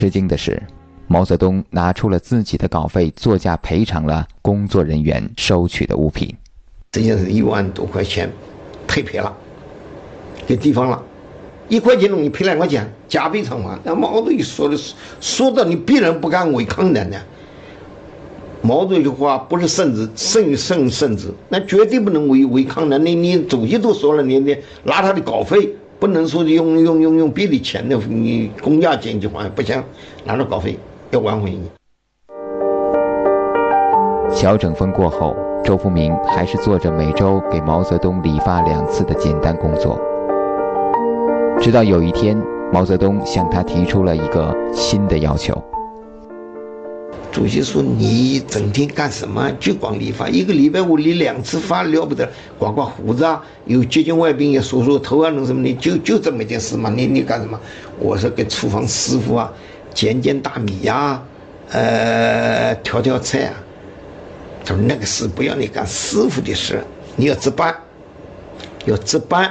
吃惊的是，毛泽东拿出了自己的稿费作价赔偿了工作人员收取的物品。 这件是1万多块钱赔了，给地方了，1块钱容易赔2块钱，加倍偿还。那毛主席说到你必然不敢违抗的呢。毛主席话不是圣旨，胜于圣旨，那绝对不能违抗的。你主席都说了，你拿他的稿费，不能说用别的钱的，你公家钱去还不行，拿着稿费要挽回你。 小整风过后，周福明还是做着每周给毛泽东理发2次的简单工作。直到有一天，毛泽东向他提出了一个新的要求。 主席说：“你整天干什么？就光理发，1个礼拜我理2次发了不得，刮刮胡子啊，有接近外宾也梳头啊，弄什么的，就这么一件事嘛。你干什么？我说给厨房师傅啊，煎大米呀、调菜啊。他说那个事不要你干，师傅的事你要值班，要值班。”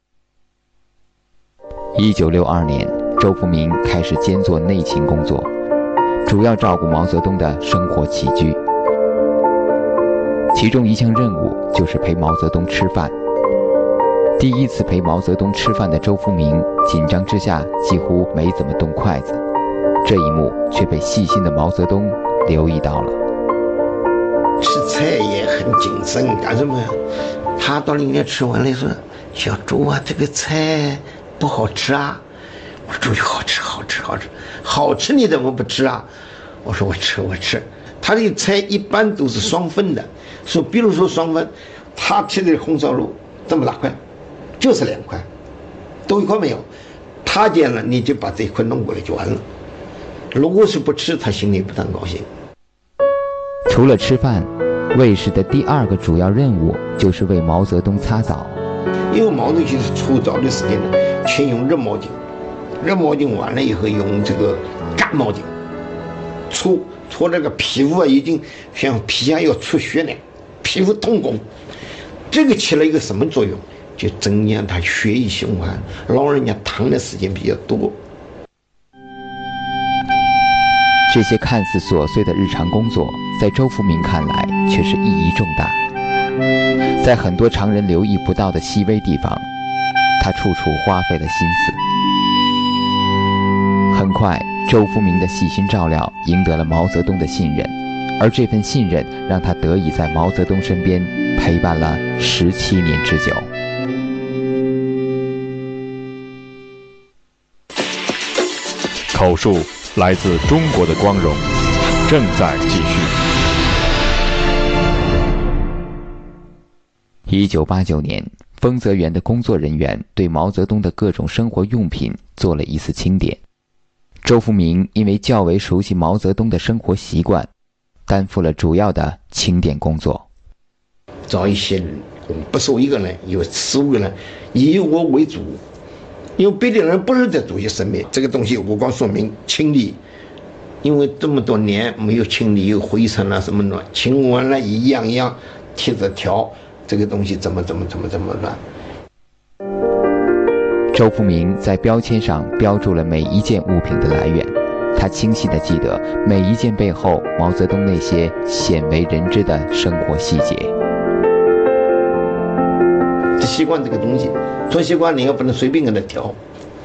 1962年，周福明开始兼做内勤工作，主要照顾毛泽东的生活起居。其中一项任务就是陪毛泽东吃饭。第一次陪毛泽东吃饭的周福明，紧张之下几乎没怎么动筷子，这一幕却被细心的毛泽东留意到了。 吃菜也很谨慎，干什么呀？他到里面吃完了说：“小周啊，这个菜不好吃啊。”我说：“周就好吃，你怎么不吃啊？”我说：“我吃。”他的菜一般都是双份的，比如说双份，他吃的红烧肉这么大块，就是2块，多1块没有。他见了你就把这1块弄过来就完了。如果是不吃，他心里不太高兴。 除了吃饭，卫士的第2个主要任务就是为毛泽东擦澡。 因为毛主席是除澡的时间呢，先用热毛巾，热毛巾完了以后用这个干毛巾搓这个皮肤啊，已经像皮下要出血了，皮肤通红。这个起了一个什么作用？就增加他血液循环，老人家躺的时间比较多。 这些看似琐碎的日常工作，在周福明看来却是意义重大。在很多常人留意不到的细微地方，他处处花费了心思。很快，周福明的细心照料赢得了毛泽东的信任，而这份信任让他得以在毛泽东身边陪伴了17年之久。 口述来自中国的光荣，正在继续。 1989年，丰泽园的工作人员对毛泽东的各种生活用品做了一次清点。周福明因为较为熟悉毛泽东的生活习惯，担负了主要的清点工作。 找一些人，不是我一个人，有15个人，以我为主。因为别的人不是在主席身边，这个东西我光说明清理，因为这么多年没有清理，有灰尘啊什么的，清完了一样一样贴着条，这个东西怎么乱。 周福明在标签上标注了每一件物品的来源，他清晰地记得每一件背后毛泽东那些鲜为人知的生活细节。 习惯这个东西，做习惯你要不能随便给他调，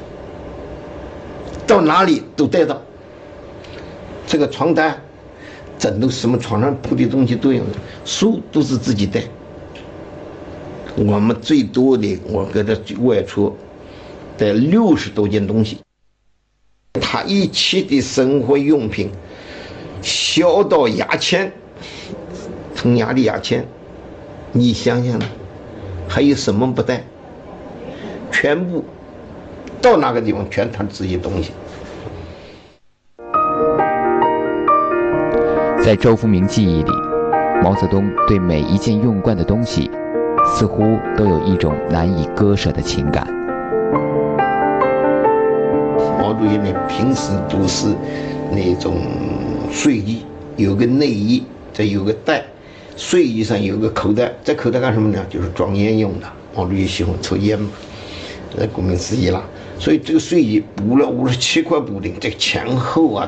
到哪里都带到。这个床单、枕头什么床上铺的东西都有，书都是自己带。我们最多的，我给他外出带60多件东西。他一切的生活用品，小到牙签，从牙的牙签，你想想还有什么不带？全部到哪个地方全他自己东西。 在周福明记忆里，毛泽东对每一件用惯的东西似乎都有一种难以割舍的情感。 毛主席呢，平时都是那种睡衣，有个内衣，再有个带，睡衣上有个口袋，这口袋干什么呢？就是装烟用的。毛主席喜欢抽烟嘛，顾名思义啦。 所以这个税布了57块布的，这个前后啊